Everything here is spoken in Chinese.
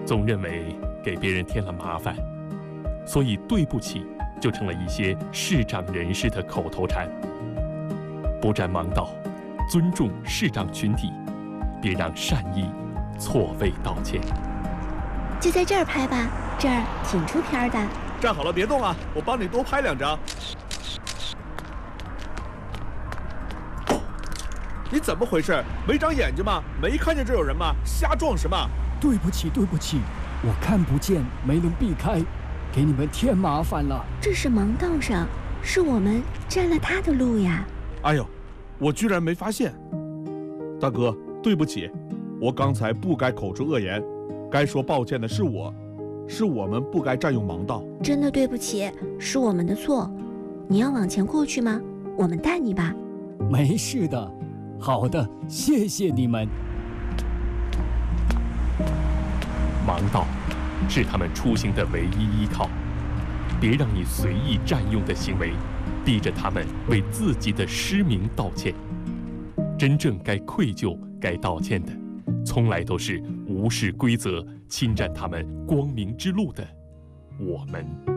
总认为给别人添了麻烦，所以对不起就成了一些视障人士的口头禅。不占盲道，尊重视障群体，别让善意错位道歉。 就在这儿拍吧，这儿挺出片的。 站好了，别动啊，我帮你多拍2张。你怎么回事？没长眼睛吗？没看见这有人吗？瞎撞什么？ 对不起，对不起，我看不见，没能避开，给你们添麻烦了。 这是盲道上，是我们占了他的路呀。 哎呦，我居然没发现。大哥，对不起，我刚才不该口出恶言，该说抱歉的是我们不该占用盲道。 真的对不起，是我们的错。你要往前过去吗？我们带你吧。 没事的。好的，谢谢你们。 盲道是他们出行的唯一依靠，别让你随意占用的行为逼着他们为自己的失明道歉。真正该愧疚、该道歉的，从来都是无视规则、侵占他们光明之路的我们。